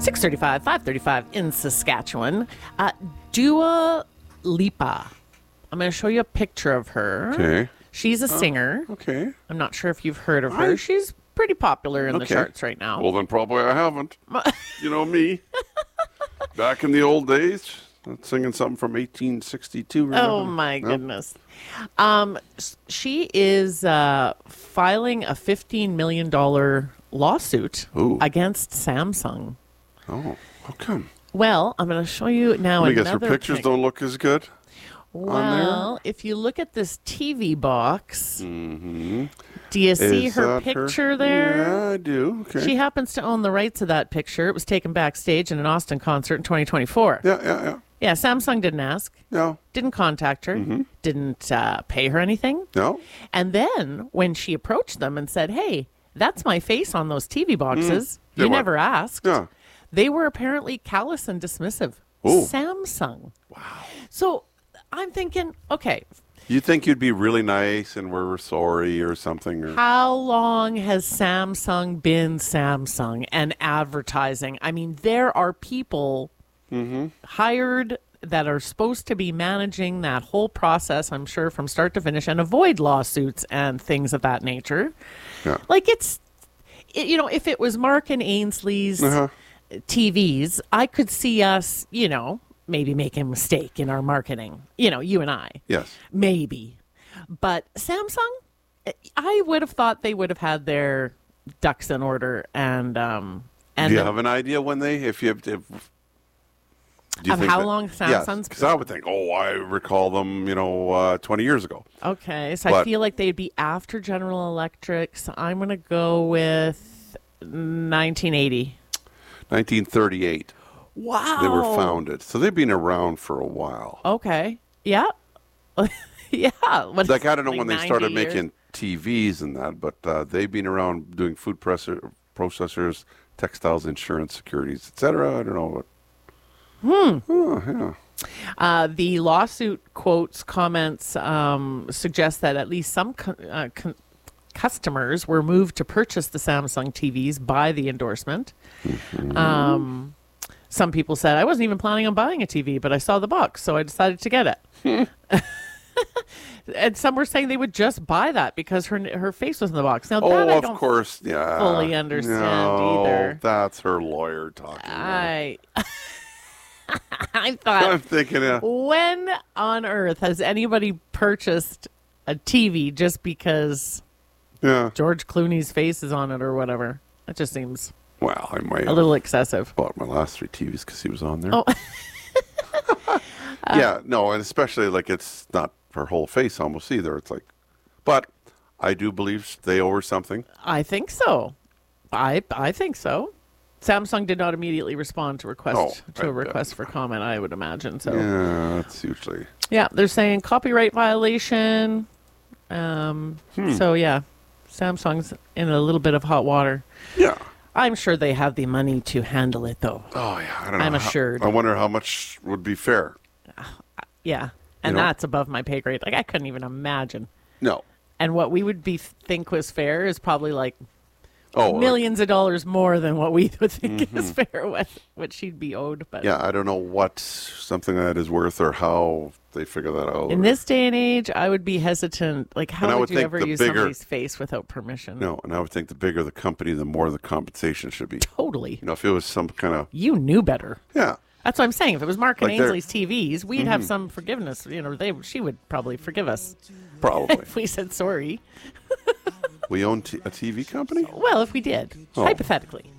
6:35, 5:35 in Saskatchewan. Dua Lipa. I'm going to show you a picture of her. Okay. She's a singer. Okay. I'm not sure if you've heard of her. She's pretty popular in the charts right now. Well, then probably I haven't. You know me. Back in the old days, singing something from 1862. Remember? Oh, my goodness. She is filing a $15 million lawsuit against Samsung. Oh, how come? Well, I'm going to show you now I guess her pictures don't look as good. Well, if you look at this TV box, do you see her picture there? Yeah, I do. Okay. She happens to own the rights of that picture. It was taken backstage in an Austin concert in 2024. Yeah. Yeah, Samsung didn't ask. No. Didn't contact her. Didn't pay her anything. No. And then when she approached them and said, hey, that's my face on those TV boxes, you never asked. Yeah. They were apparently callous and dismissive. Ooh. Samsung. Wow. So I'm thinking, okay. You think you'd be really nice and we're sorry or something? Or... How long has Samsung been Samsung and advertising? I mean, there are people hired that are supposed to be managing that whole process, I'm sure, from start to finish and avoid lawsuits and things of that nature. Yeah. Like if it was Mark and Ainsley's TVs, I could see us, maybe making a mistake in our marketing. You and I. Yes. Maybe. But Samsung, I would have thought they would have had their ducks in order. And do you have an idea when how long Samsung's? Because I would think, I recall them, 20 years ago. Okay, so I feel like they'd be after General Electric. So I'm going to go with 1980. 1938. Wow. They were founded. So they've been around for a while. Okay. Yeah. Yeah. Like, I don't know when they started years? making TVs and that, but they've been around doing food processors, textiles, insurance, securities, etc. I don't know. Oh, yeah. The lawsuit comments suggest that at least some customers were moved to purchase the Samsung TVs by the endorsement. Some people said, I wasn't even planning on buying a TV, but I saw the box, so I decided to get it. And some were saying they would just buy that because her face was in the box. Now, that I don't fully understand either. That's her lawyer talking. I thought, I'm thinking, when on earth has anybody purchased a TV just because George Clooney's face is on it or whatever? That just seems I might a little excessive. Bought my last 3 TVs because he was on there. Oh. And especially like it's not her whole face almost either. It's like, but I do believe they owe her something. I think so. I think so. Samsung did not immediately respond to a request for comment, I would imagine. So yeah, that's usually. Yeah, they're saying copyright violation. So yeah, Samsung's in a little bit of hot water. Yeah. I'm sure they have the money to handle it, though. Oh yeah, I don't know. I'm assured. I wonder how much would be fair. Yeah, and that's above my pay grade. Like, I couldn't even imagine. No. And what we would think was fair is probably like millions of dollars more than what we would think is fair, what she'd be owed. But yeah, I don't know what something that is worth or how they figure that out. In this day and age, I would be hesitant. Like, how would you ever use somebody's face without permission? No, and I would think the bigger the company, the more the compensation should be. Totally. If it was some kind of... You knew better. Yeah. That's what I'm saying. If it was Mark and Ainsley's TVs, we'd have some forgiveness. She would probably forgive us. Probably. If we said sorry. We own a TV company? Well, if we did, hypothetically.